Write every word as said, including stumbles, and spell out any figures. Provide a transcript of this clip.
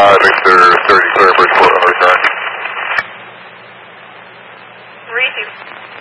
five, Victor thirty, clear for report on return. Three two.